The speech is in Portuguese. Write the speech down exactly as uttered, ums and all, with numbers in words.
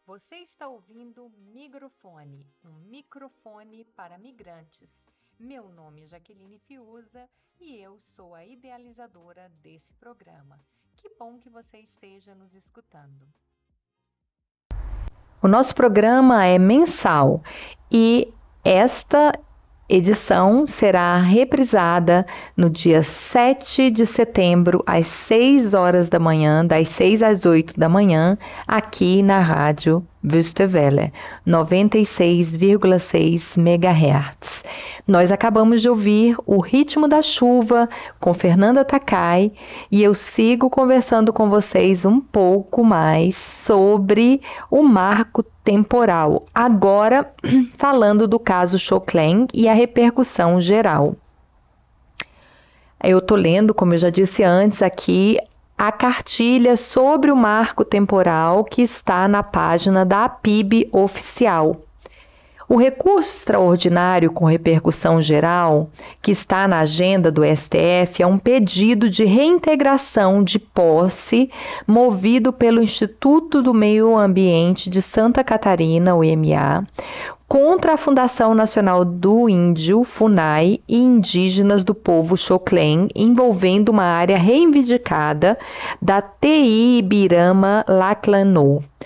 Você está ouvindo Migrofone, um microfone para migrantes. Meu nome é Jaqueline Fiuza e eu sou a idealizadora desse programa. Que bom que você esteja nos escutando. O nosso programa é mensal e esta edição será reprisada no dia sete de setembro, às seis horas da manhã, das seis às oito da manhã, aqui na rádio Wüstewelle, noventa e seis vírgula seis megahertz. Nós acabamos de ouvir O Ritmo da Chuva, com Fernanda Takai, e eu sigo conversando com vocês um pouco mais sobre o marco temporal, agora falando do caso Choclen e a repercussão geral. Eu estou lendo, como eu já disse antes, aqui a cartilha sobre o marco temporal que está na página da A P I B oficial. O recurso extraordinário com repercussão geral, que está na agenda do S T F, é um pedido de reintegração de posse movido pelo Instituto do Meio Ambiente de Santa Catarina, o I M A, contra a Fundação Nacional do Índio, FUNAI, e indígenas do povo Choclen, envolvendo uma área reivindicada da T I Ibirama Laclanô.